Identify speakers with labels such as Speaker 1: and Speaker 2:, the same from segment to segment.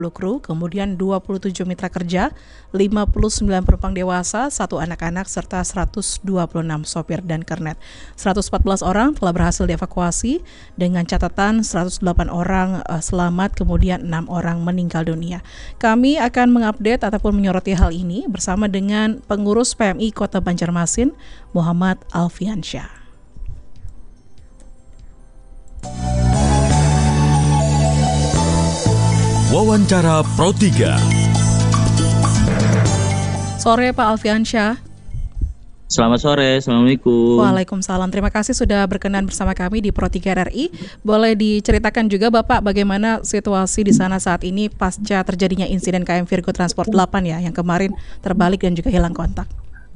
Speaker 1: kru, kemudian 27 mitra kerja, 59 penumpang dewasa, 1 anak-anak, serta 126 sopir dan kernet. 114 orang telah berhasil dievakuasi dengan catatan 108 orang selamat, kemudian 6 orang meninggal dunia. Kami akan mengupdate ataupun menyoroti hal ini bersama dengan pengurus PMI Kota Banjarmasin, Muhammad Alfiansyah.
Speaker 2: Wawancara Pro 3.
Speaker 1: Sore Pak Alfiansyah.
Speaker 3: Selamat sore, Assalamualaikum.
Speaker 1: Waalaikumsalam. Terima kasih sudah berkenan bersama kami di Pro 3 RRI. Boleh diceritakan juga Bapak bagaimana situasi di sana saat ini pasca terjadinya insiden KM Virgo Transport 8 ya, yang kemarin terbalik dan juga hilang kontak.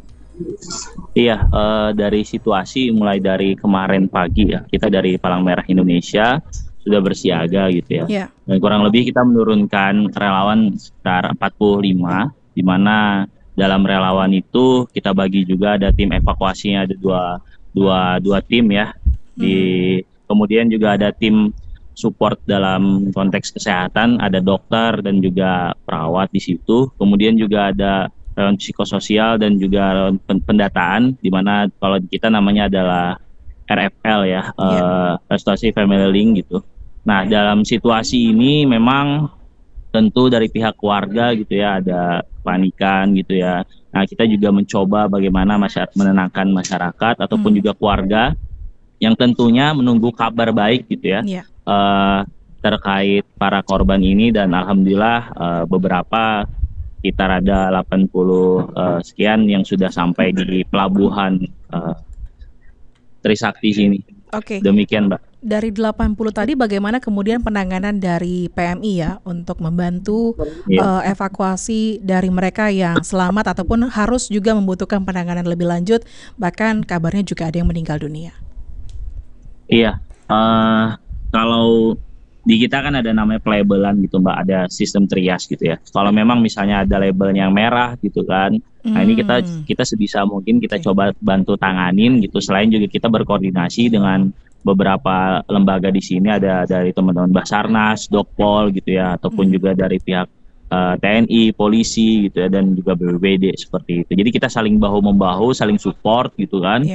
Speaker 3: Iya, dari situasi mulai dari kemarin pagi ya, kita dari Palang Merah Indonesia sudah bersiaga gitu ya.
Speaker 1: Yeah.
Speaker 3: Dan kurang lebih kita menurunkan relawan sekitar 45, di mana dalam relawan itu kita bagi juga ada tim evakuasinya, ada dua tim ya. Kemudian juga ada tim support dalam konteks kesehatan, ada dokter dan juga perawat di situ. Kemudian juga ada relawan psikososial dan juga relawan pendataan, di mana kalau kita namanya adalah RFL ya, Restoratif Family Link gitu. Nah, dalam situasi ini memang tentu dari pihak keluarga gitu ya, ada kepanikan gitu ya. Nah, kita juga mencoba bagaimana menenangkan masyarakat ataupun juga keluarga yang tentunya menunggu kabar baik gitu ya, terkait para korban ini. Dan alhamdulillah beberapa sekitar ada 80 sekian yang sudah sampai di pelabuhan Trisakti sini.
Speaker 1: Oke.
Speaker 3: Demikian, Mbak.
Speaker 1: Dari 80 tadi bagaimana kemudian penanganan dari PMI ya untuk membantu evakuasi dari mereka yang selamat ataupun harus juga membutuhkan penanganan lebih lanjut, bahkan kabarnya juga ada yang meninggal dunia.
Speaker 3: Iya, kalau di kita kan ada namanya pelabelan gitu Mbak, ada sistem trias gitu ya. Kalau memang misalnya ada label yang merah gitu kan, nah ini kita sebisa mungkin kita coba bantu tanganin gitu. Selain juga kita berkoordinasi dengan beberapa lembaga di sini, ada dari teman-teman Basarnas, Dokpol gitu ya, ataupun juga dari pihak TNI, polisi gitu ya, dan juga BPBD seperti itu. Jadi kita saling bahu-membahu, saling support gitu kan.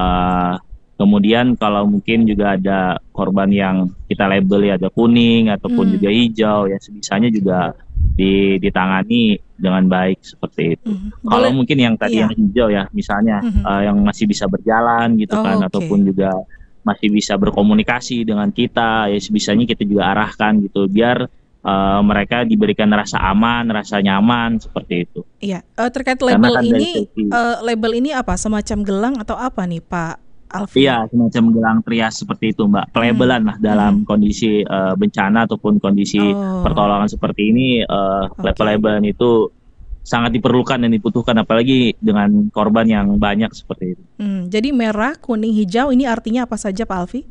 Speaker 3: Kemudian kalau mungkin juga ada korban yang kita label ya, ada kuning ataupun juga hijau ya, sebisanya juga ditangani dengan baik seperti itu. Kalau mungkin yang tadi yang hijau ya, misalnya yang masih bisa berjalan gitu kan, ataupun juga masih bisa berkomunikasi dengan kita ya, sebisanya kita juga arahkan gitu biar mereka diberikan rasa aman, rasa nyaman seperti itu.
Speaker 1: Iya, terkait label ini, label ini apa? Semacam gelang atau apa nih Pak Alfi? Iya,
Speaker 3: semacam gelang trias seperti itu Mbak. Pelabelan lah dalam kondisi bencana ataupun kondisi pertolongan seperti ini, pelabelan itu sangat diperlukan dan dibutuhkan, apalagi dengan korban yang banyak seperti itu.
Speaker 1: Jadi merah, kuning, hijau ini artinya apa saja Pak Alfi?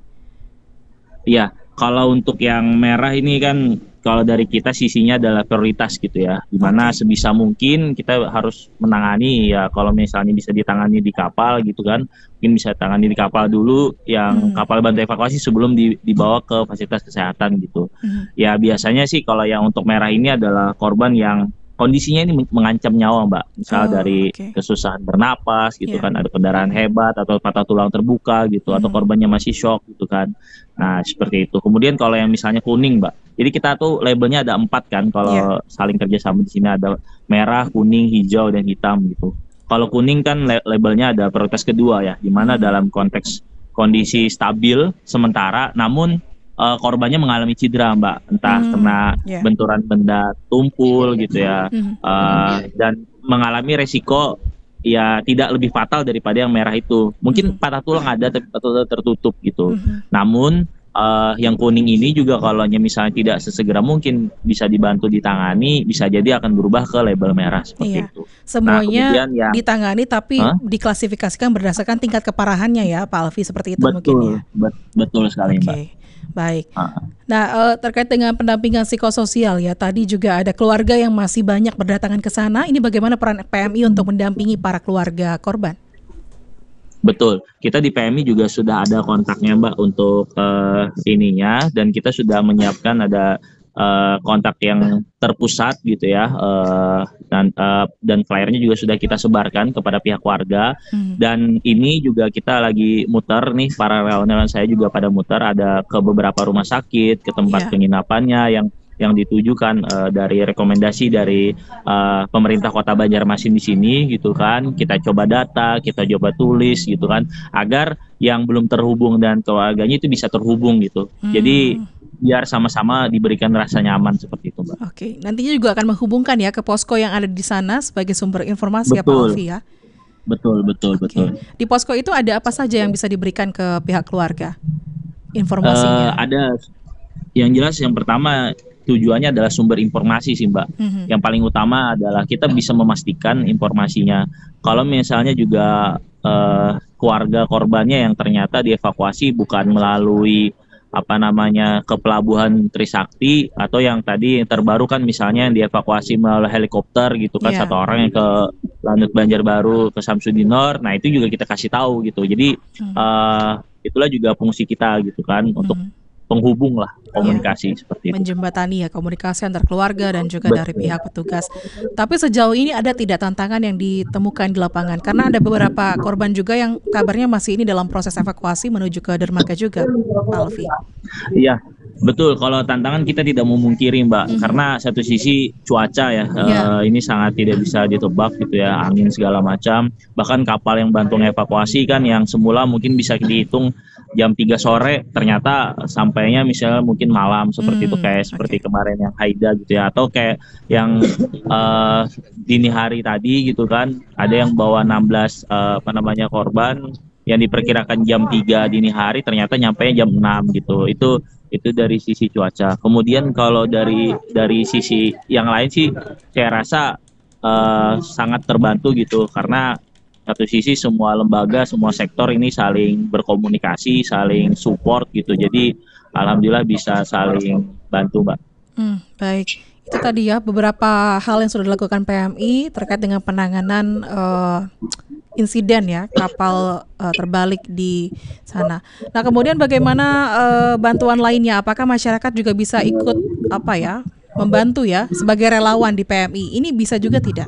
Speaker 3: Iya, kalau untuk yang merah ini kan kalau dari kita sisinya adalah prioritas gitu ya, dimana sebisa mungkin kita harus menangani ya, kalau misalnya bisa ditangani di kapal gitu kan, mungkin bisa tangani di kapal dulu, yang kapal bantu evakuasi sebelum dibawa ke fasilitas kesehatan gitu. Ya biasanya sih kalau yang untuk merah ini adalah korban yang kondisinya ini mengancam nyawa Mbak, misal dari kesusahan bernapas gitu kan, ada pendarahan hebat atau patah tulang terbuka gitu, atau korbannya masih shock gitu kan. Nah seperti itu. Kemudian kalau yang misalnya kuning Mbak, jadi kita tuh labelnya ada 4 kan, kalau saling kerjasama di sini ada merah, kuning, hijau, dan hitam gitu. Kalau kuning kan labelnya ada prioritas kedua ya, dimana dalam konteks kondisi stabil sementara, namun korbannya mengalami cedera Mbak, entah kena benturan benda tumpul gitu ya, dan mengalami resiko ya tidak lebih fatal daripada yang merah itu. Mungkin patah tulang ada tapi patah tulang tertutup gitu. Namun yang kuning ini juga kalau misalnya tidak sesegera mungkin bisa dibantu ditangani, bisa jadi akan berubah ke label merah seperti itu.
Speaker 1: Semuanya ditangani tapi diklasifikasikan berdasarkan tingkat keparahannya ya Pak Alfi, seperti itu mungkin ya.
Speaker 3: Betul sekali Mbak.
Speaker 1: Baik. Nah, terkait dengan pendampingan psikososial ya, tadi juga ada keluarga yang masih banyak berdatangan ke sana. Ini bagaimana peran PMI untuk mendampingi para keluarga korban?
Speaker 3: Betul, kita di PMI juga sudah ada kontaknya Mbak untuk ininya, dan kita sudah menyiapkan ada kontak yang terpusat gitu ya, dan flyernya juga sudah kita sebarkan kepada pihak warga. Dan ini juga kita lagi muter nih, para relawan saya juga pada muter, ada ke beberapa rumah sakit, ke tempat penginapannya yang ditujukan dari rekomendasi dari pemerintah Kota Banjarmasin di sini gitu kan. Kita coba data, kita coba tulis gitu kan, agar yang belum terhubung dan keluarganya itu bisa terhubung gitu. Jadi biar sama-sama diberikan rasa nyaman seperti itu, Mbak.
Speaker 1: Oke, nantinya juga akan menghubungkan ya ke posko yang ada di sana sebagai sumber informasi.
Speaker 3: Betul.
Speaker 1: Ya Pak Alfi ya.
Speaker 3: Betul.
Speaker 1: Di posko itu ada apa saja yang bisa diberikan ke pihak keluarga? Informasinya.
Speaker 3: Ada, yang jelas yang pertama tujuannya adalah sumber informasi sih, Mbak. Yang paling utama adalah kita bisa memastikan informasinya. Kalau misalnya juga keluarga korbannya yang ternyata dievakuasi bukan melalui ke pelabuhan Trisakti, atau yang tadi yang terbaru kan misalnya yang dievakuasi melalui helikopter gitu kan, satu orang yang ke Lanut Banjarbaru, ke Samsudinor. Nah itu juga kita kasih tahu gitu. Jadi itulah juga fungsi kita gitu kan, untuk penghubung lah, komunikasi seperti itu.
Speaker 1: Menjembatani ya komunikasi antar keluarga dan juga dari pihak petugas. Tapi sejauh ini ada tidak tantangan yang ditemukan di lapangan? Karena ada beberapa korban juga yang kabarnya masih ini dalam proses evakuasi menuju ke dermaga juga, Pak Alfi.
Speaker 3: Iya, betul. Kalau tantangan kita tidak memungkiri, Mbak, karena satu sisi cuaca ya, ini sangat tidak bisa ditebak gitu ya, angin segala macam. Bahkan kapal yang bantu evakuasi kan yang semula mungkin bisa dihitung jam 3 sore, ternyata sampainya misalnya mungkin malam seperti itu, kayak seperti kemarin yang Haida gitu ya, atau kayak yang dini hari tadi gitu kan, ada yang bawa 16 korban yang diperkirakan jam 3 dini hari, ternyata nyampainya jam 6 gitu. Itu dari sisi cuaca. Kemudian kalau dari sisi yang lain sih saya rasa sangat terbantu gitu, karena satu sisi semua lembaga, semua sektor ini saling berkomunikasi, saling support gitu. Jadi alhamdulillah bisa saling bantu, Mbak.
Speaker 1: Baik, itu tadi ya beberapa hal yang sudah dilakukan PMI terkait dengan penanganan insiden ya kapal terbalik di sana. Nah kemudian bagaimana bantuan lainnya? Apakah masyarakat juga bisa ikut membantu ya sebagai relawan di PMI? Ini bisa juga tidak?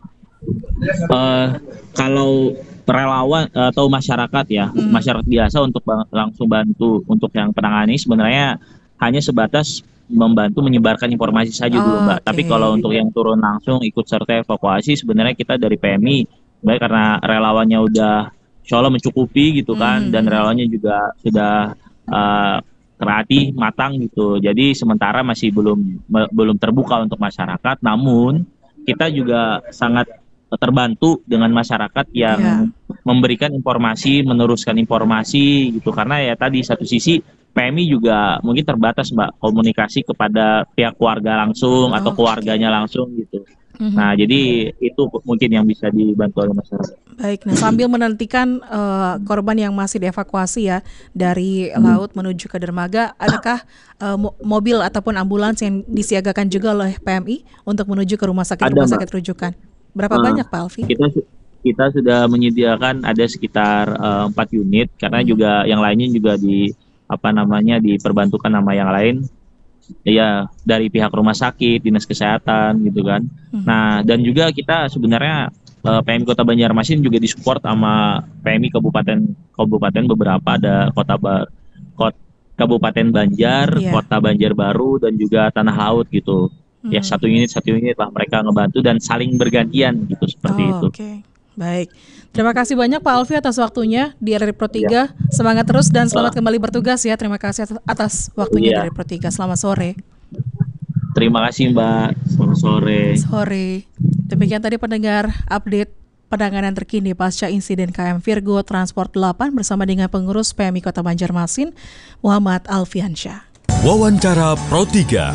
Speaker 3: Kalau relawan atau masyarakat ya, masyarakat biasa untuk langsung bantu untuk yang penanganan ini sebenarnya hanya sebatas membantu menyebarkan informasi saja dulu, Mbak. Tapi kalau untuk yang turun langsung ikut serta evakuasi, sebenarnya kita dari PMI, baik karena relawannya udah insya Allah mencukupi gitu kan, dan relawannya juga sudah terlatih matang gitu. Jadi sementara masih belum terbuka untuk masyarakat, namun kita juga sangat terbantu dengan masyarakat yang memberikan informasi, meneruskan informasi gitu, karena ya tadi satu sisi PMI juga mungkin terbatas, Mbak, komunikasi kepada pihak keluarga langsung atau keluarganya langsung gitu. Nah jadi itu mungkin yang bisa dibantu oleh masyarakat.
Speaker 1: Baik, nah sambil menantikan korban yang masih dievakuasi ya dari laut menuju ke dermaga, adakah mobil ataupun ambulans yang disiagakan juga oleh PMI untuk menuju ke rumah sakit rujukan? Berapa banyak, Pak Alfi?
Speaker 3: Kita sudah menyediakan ada sekitar 4 unit, karena juga yang lainnya juga diperbantukan nama yang lain ya, dari pihak rumah sakit, dinas kesehatan gitu kan. Nah dan juga kita sebenarnya PMI Kota Banjarmasin juga disupport sama PMI kabupaten beberapa, ada Kabupaten Banjar, Kota Banjarbaru, dan juga Tanah Laut gitu. Ya satu unit lah mereka ngebantu dan saling bergantian gitu, seperti itu.
Speaker 1: Baik, terima kasih banyak Pak Alfi atas waktunya di RRI Pro 3. Semangat terus dan selamat kembali bertugas ya. Terima kasih atas waktunya dari Pro 3. Selamat sore.
Speaker 3: Terima kasih, Mbak. Selamat sore.
Speaker 1: Demikian tadi pendengar update penanganan terkini pasca insiden KM Virgo Transport 8 bersama dengan pengurus PMI Kota Banjarmasin, Muhammad Alfiansyah.
Speaker 2: Wawancara Pro 3.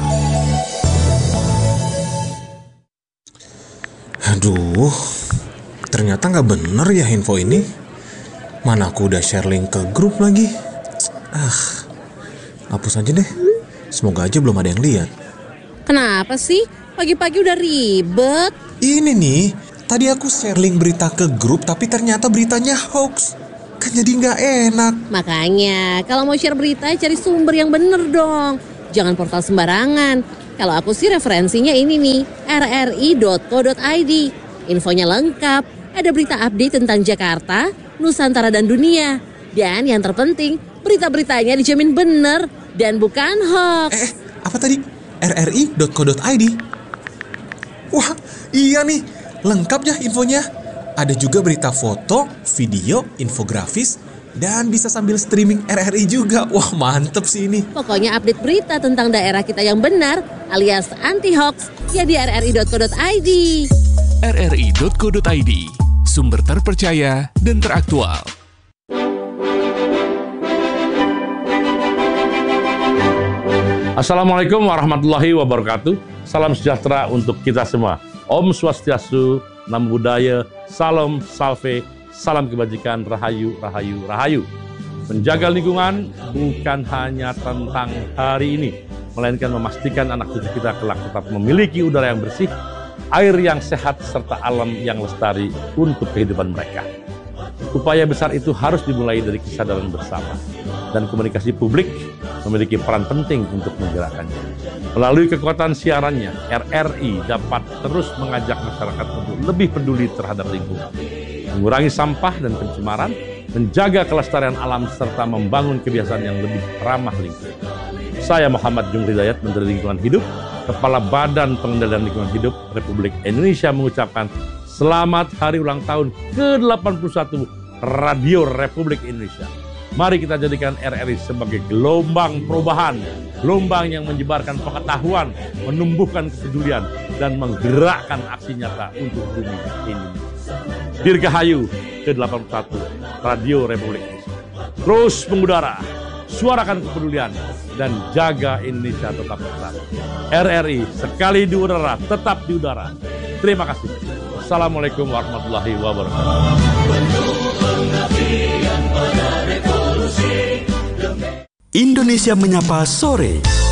Speaker 4: Aduh, ternyata nggak bener ya info ini. Mana aku udah share link ke grup lagi. Hapus aja deh. Semoga aja belum ada yang lihat.
Speaker 5: Kenapa sih? Pagi-pagi udah ribet.
Speaker 4: Ini nih, tadi aku share link berita ke grup tapi ternyata beritanya hoax. Kan jadi nggak enak.
Speaker 5: Makanya, kalau mau share berita cari sumber yang bener dong. Jangan portal sembarangan. Kalau aku sih referensinya ini nih, rri.co.id. Infonya lengkap, ada berita update tentang Jakarta, Nusantara dan dunia. Dan yang terpenting, berita-beritanya dijamin benar dan bukan hoax.
Speaker 4: Apa tadi? rri.co.id? Wah, iya nih, lengkap ya infonya. Ada juga berita foto, video, infografis, dan bisa sambil streaming RRI juga. Wah, mantep sih ini.
Speaker 5: Pokoknya update berita tentang daerah kita yang benar alias anti-hoax ya di rri.co.id.
Speaker 2: rri.co.id, sumber terpercaya dan teraktual.
Speaker 6: Assalamualaikum warahmatullahi wabarakatuh. Salam sejahtera untuk kita semua. Om Swastiastu, Namo Buddhaya, Salam Salve, salam kebajikan, Rahayu, Rahayu, Rahayu. Menjaga lingkungan bukan hanya tentang hari ini, melainkan memastikan anak cucu kita kelak tetap memiliki udara yang bersih, air yang sehat, serta alam yang lestari untuk kehidupan mereka. Upaya besar itu harus dimulai dari kesadaran bersama, dan komunikasi publik memiliki peran penting untuk menggerakkannya. Melalui kekuatan siarannya, RRI dapat terus mengajak masyarakat untuk lebih peduli terhadap lingkungan, mengurangi sampah dan pencemaran, menjaga kelestarian alam, serta membangun kebiasaan yang lebih ramah lingkungan. Saya Muhammad Jumri Hidayat, Menteri Lingkungan Hidup, Kepala Badan Pengendalian Lingkungan Hidup Republik Indonesia mengucapkan selamat hari ulang tahun ke-81 Radio Republik Indonesia. Mari kita jadikan RRI sebagai gelombang perubahan, gelombang yang menyebarkan pengetahuan, menumbuhkan kepedulian, dan menggerakkan aksi nyata untuk bumi Indonesia. Dirgahayu ke-81 Radio Republik Indonesia. Terus mengudara, suarakan kepedulian, dan jaga Indonesia tetap bersatu. RRI sekali di udara, tetap di udara. Terima kasih. Assalamualaikum warahmatullahi wabarakatuh.
Speaker 2: Indonesia Menyapa Sore.